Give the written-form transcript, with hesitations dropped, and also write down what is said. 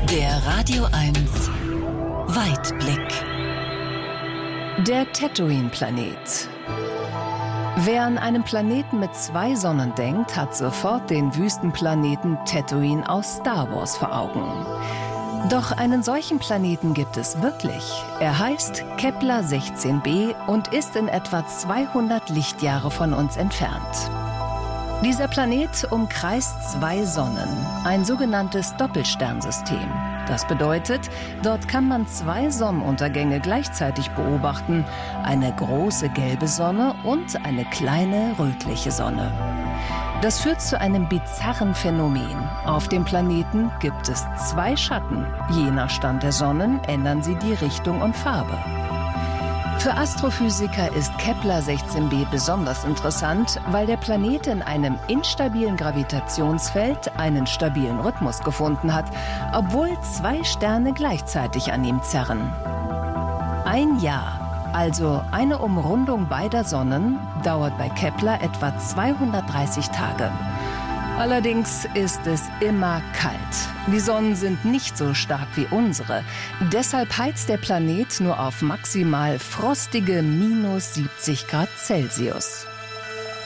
Der Radio 1 Weitblick. Der Tatooine-Planet. Wer an einen Planeten mit 2 Sonnen denkt, hat sofort den Wüstenplaneten Tatooine aus Star Wars vor Augen. Doch einen solchen Planeten gibt es wirklich. Er heißt Kepler 16b und ist in etwa 200 Lichtjahre von uns entfernt. Dieser Planet umkreist 2 Sonnen, ein sogenanntes Doppelsternsystem. Das bedeutet, dort kann man 2 Sonnenuntergänge gleichzeitig beobachten, eine große gelbe Sonne und eine kleine rötliche Sonne. Das führt zu einem bizarren Phänomen. Auf dem Planeten gibt es 2 Schatten. Je nach Stand der Sonnen ändern sie die Richtung und Farbe. Für Astrophysiker ist Kepler 16b besonders interessant, weil der Planet in einem instabilen Gravitationsfeld einen stabilen Rhythmus gefunden hat, obwohl 2 Sterne gleichzeitig an ihm zerren. Ein Jahr, also eine Umrundung beider Sonnen, dauert bei Kepler etwa 230 Tage. Allerdings ist es immer kalt. Die Sonnen sind nicht so stark wie unsere. Deshalb heizt der Planet nur auf maximal frostige -70 Grad Celsius.